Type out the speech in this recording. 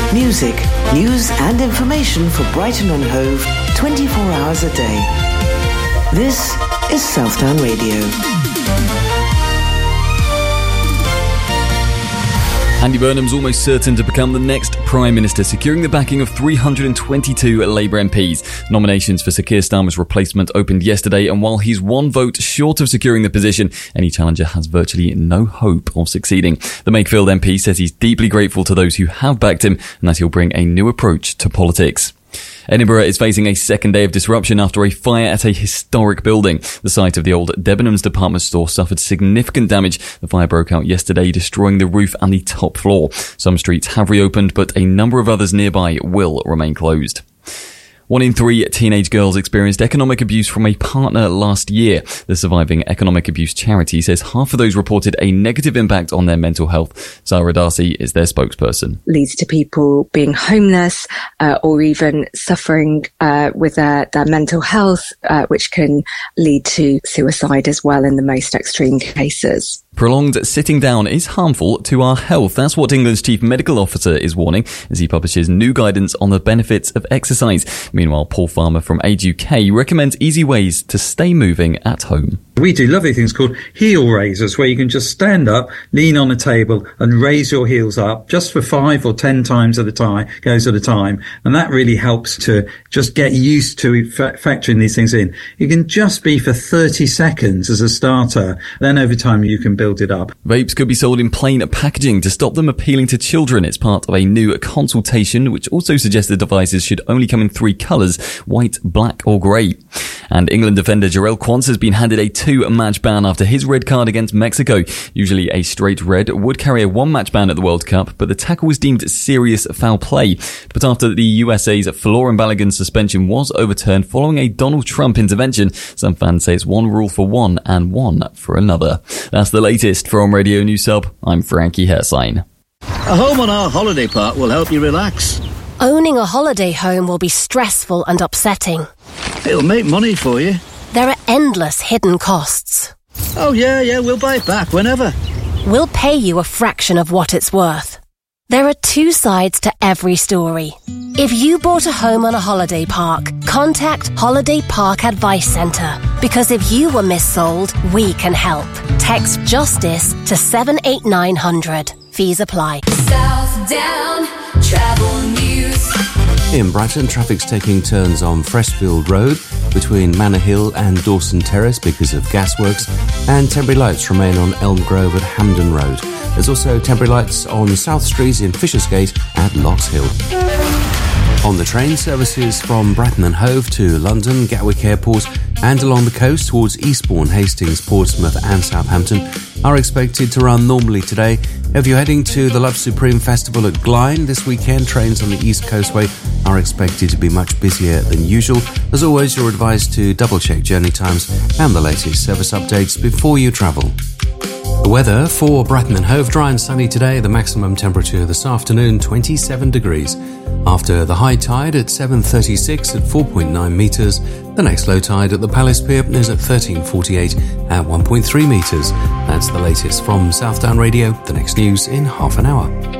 Music, news and information for Brighton and Hove 24 hours a day. This is Southdown Radio. Andy Burnham's almost certain to become the next Prime Minister, securing the backing of 322 Labour MPs. Nominations for Sir Keir Starmer's replacement opened yesterday, and while he's one vote short of securing the position, any challenger has virtually no hope of succeeding. The Makefield MP says he's deeply grateful to those who have backed him and that he'll bring a new approach to politics. Edinburgh is facing a second day of disruption after a fire at a historic building. The site of the old Debenhams department store suffered significant damage. The fire broke out yesterday, destroying the roof and the top floor. Some streets have reopened, but a number of others nearby will remain closed. 1 in 3 teenage girls experienced economic abuse from a partner last year. The Surviving Economic Abuse charity says half of those reported a negative impact on their mental health. Sarah Darcy is their spokesperson. Leads to people being homeless or even suffering with their mental health, which can lead to suicide as well in the most extreme cases. Prolonged sitting down is harmful to our health. That's what England's chief medical officer is warning as he publishes new guidance on the benefits of exercise. Meanwhile, Paul Farmer from Age UK recommends easy ways to stay moving at home. We do lovely things called heel raisers, where you can just stand up, lean on a table and raise your heels up just for 5 or 10 times at a time, goes at a time. And that really helps to just get used to factoring these things in. It can just be for 30 seconds as a starter. Then over time you can build it up. Vapes could be sold in plain packaging to stop them appealing to children. It's part of a new consultation which also suggests the devices should only come in 3 colours, white, black or grey. And England defender Jarell Quance has been handed a 2-match ban after his red card against Mexico. Usually a straight red would carry a 1-match ban at the World Cup, but the tackle was deemed serious foul play. But after the USA's Folarin Balogun's suspension was overturned following a Donald Trump intervention, some fans say it's one rule for one and one for another. That's the latest from Radio News Hub. I'm Frankie Hersign. A home on our holiday park will help you relax. Owning a holiday home will be stressful and upsetting. It'll make money for you. There are endless hidden costs. Oh yeah, we'll buy it back whenever. We'll pay you a fraction of what it's worth. There are 2 sides to every story. If you bought a home on a holiday park, contact Holiday Park Advice Centre. Because if you were missold, we can help. Text JUSTICE to 78900. Fees apply. Southdown Travel News. In Brighton, traffic's taking turns on Freshfield Road between Manor Hill and Dawson Terrace because of gasworks, and temporary lights remain on Elm Grove at Hampden Road. There's also temporary lights on South Street in Fishersgate at Locks Hill. On the train, services from Brighton and Hove to London, Gatwick Airport and along the coast towards Eastbourne, Hastings, Portsmouth and Southampton are expected to run normally today. If you're heading to the Love Supreme Festival at Glynde this weekend, trains on the East Coastway are expected to be much busier than usual. As always, you're advised to double-check journey times and the latest service updates before you travel. The weather for Brighton and Hove: dry and sunny today. The maximum temperature this afternoon, 27 degrees. After the high tide at 7:36 at 4.9 metres, the next low tide at the Palace Pier is at 13:48 at 1.3 metres. That's the latest from Southdown Radio. The next news in half an hour.